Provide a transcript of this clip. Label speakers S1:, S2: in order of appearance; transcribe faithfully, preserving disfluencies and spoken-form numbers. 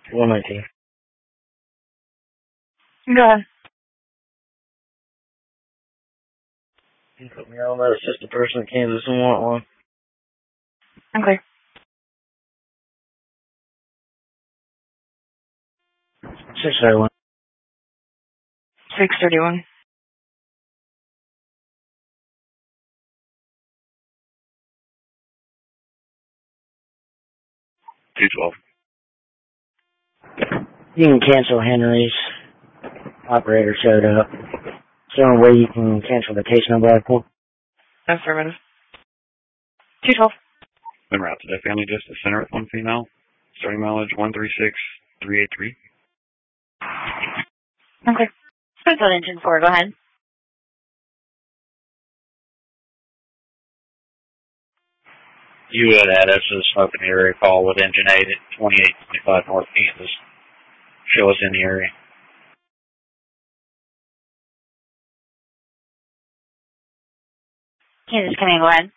S1: one nineteen.
S2: Go ahead.
S1: You put me on that. It's just a person in Kansas and want one.
S2: Okay.
S1: six thirty-one.
S2: six thirty-one.
S3: two twelve.
S1: You can cancel Henry's. Operator showed up. Is there a way you can cancel the case number I pulled?
S2: Affirmative. two twelve.
S3: En route to the Family Justice Center with one female. Starting mileage one three six three eight three.
S2: Okay.
S4: That's on engine four. Go ahead.
S5: You had had us to the smoking area call with engine eight at twenty-eight twenty-five North Kansas. Show us in the area.
S4: Kansas, come in. Go ahead.